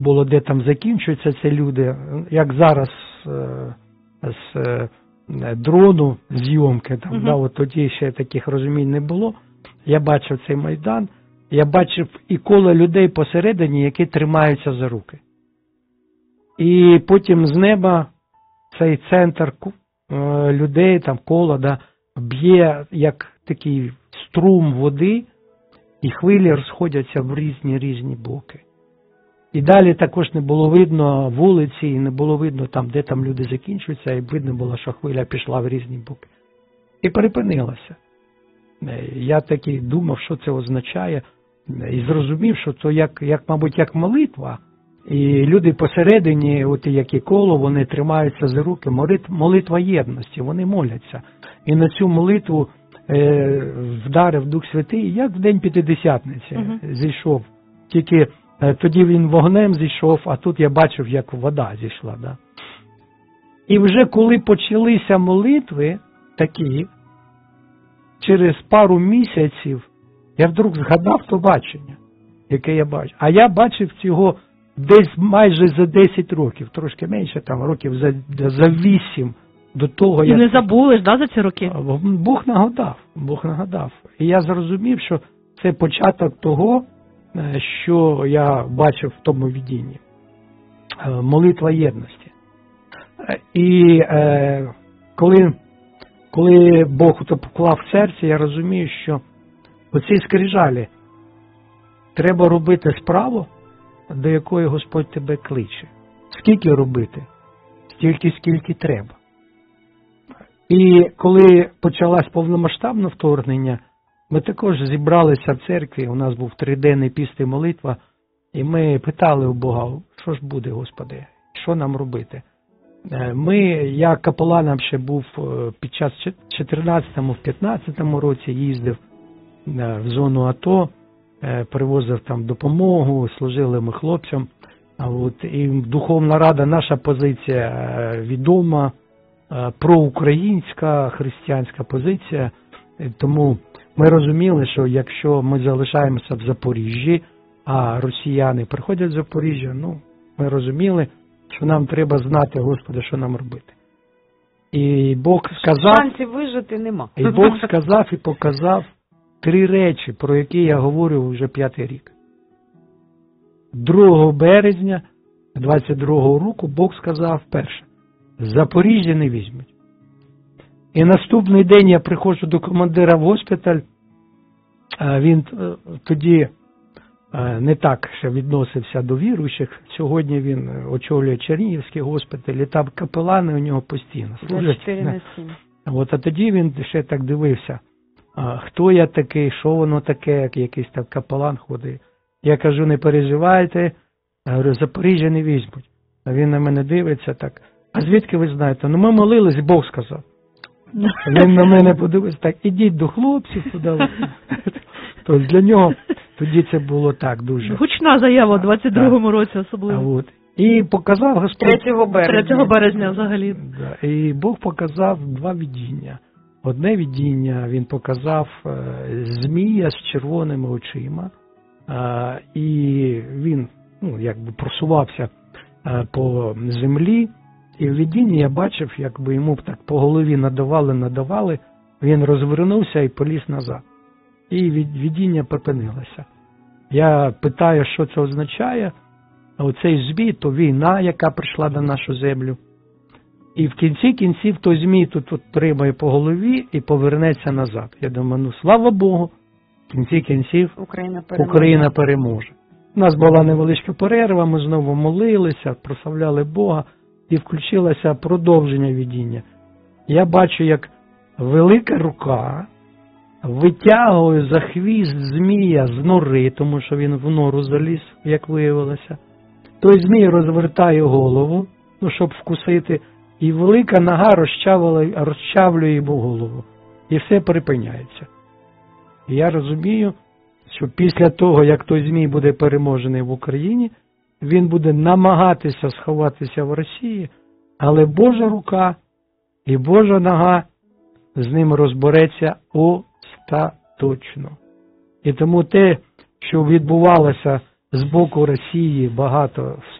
було, де там закінчуються ці люди, як зараз з дрону зйомки, там, да, от тоді ще таких розумінь не було. Я бачив цей Майдан, я бачив і коло людей посередині, які тримаються за руки. І потім з неба цей центр людей, там коло, да, б'є як такий струм води, і хвилі розходяться в різні боки. І далі також не було видно вулиці, і не було видно там, де там люди закінчуються, і видно було, що хвиля пішла в різні боки. І перепинилася. Я таки думав, що це означає, і зрозумів, що це мабуть, як молитва. І люди посередині, от як і коло, вони тримаються за руки, молитва єдності, вони моляться. І на цю молитву вдарив Дух Святий, як в День П'ятидесятниці зійшов. Тільки тоді він вогнем зійшов, а тут я бачив, як вода зійшла. Да? І вже коли почалися молитви такі, через пару місяців, я вдруг згадав то бачення, яке я бачив. А я бачив цього десь майже за 10 років, трошки менше, там років за 8 до того. І не забули ж, да, за ці роки? Бог нагадав. І я зрозумів, що це початок того, що я бачив в тому видінні. Молитва єдності. І коли Бог це поклав в серці, я розумію, що оці скрижалі треба робити справу, до якої Господь тебе кличе. Скільки робити? Стільки, скільки треба. І коли почалось повномасштабне вторгнення, ми також зібралися в церкві, у нас був 3-денний піст і молитва, і ми питали у Бога, що ж буде, Господи, що нам робити? Я капеланом ще був під час 14-15 році, їздив в зону АТО, привозив там допомогу, служили ми хлопцям. І Духовна Рада, наша позиція відома, проукраїнська, християнська позиція, тому ми розуміли, що якщо ми залишаємося в Запоріжжі, а росіяни приходять в Запоріжжя, ми розуміли, що нам треба знати, Господи, що нам робити. І Бог сказав... Шансів вижити нема. І Бог сказав і показав 3 речі, про які я говорю вже 5-й рік. 2 березня 22-го року Бог сказав перше: Запоріжжя не візьмуть. І наступний день я приходжу до командира в госпіталь, він тоді не так ще відносився до віруючих, сьогодні він очолює Чернігівський госпіталь, і там капелани у нього постійно служать. 4/7. А тоді він ще так дивився, хто я такий, що воно таке, як якийсь там капелан ходить. Я кажу, не переживайте, говорю, Запоріжжя не візьмуть. А він на мене дивиться так, а звідки ви знаєте? Ми молились, Бог сказав. Він на мене подивився, так, ідіть до хлопців туди. Тобто для нього тоді це було так дуже. Гучна заява у 22-му році особливо. І показав Господь... 3 березня взагалі. Да, і Бог показав 2 видіння. Одне видіння він показав змія з червоними очима. І він просувався по землі. І в видінні я бачив, якби йому так по голові надавали, він розвернувся і поліз назад. І видіння припинилося. Я питаю, що це означає. Оцей змій, то війна, яка прийшла на нашу землю. І в кінці кінців той змій тут отримає по голові і повернеться назад. Я думаю, слава Богу, в кінці кінців Україна переможе. У нас була невеличка перерва, ми знову молилися, прославляли Бога, і включилося продовження видіння. Я бачу, як велика рука витягує за хвіст змія з нори, тому що він в нору заліз, як виявилося. Той змій розвертає голову, щоб вкусити, і велика нога розчавлює йому голову. І все припиняється. І я розумію, що після того, як той змій буде переможений в Україні, він буде намагатися сховатися в Росії, але Божа рука і Божа нога з ним розбереться остаточно. І тому те, що відбувалося з боку Росії багато